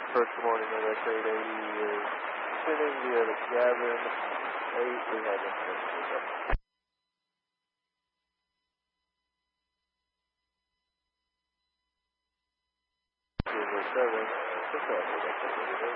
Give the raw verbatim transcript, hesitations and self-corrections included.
First morning of X eight eighty is sitting via the Gavin eight. We have information. seven,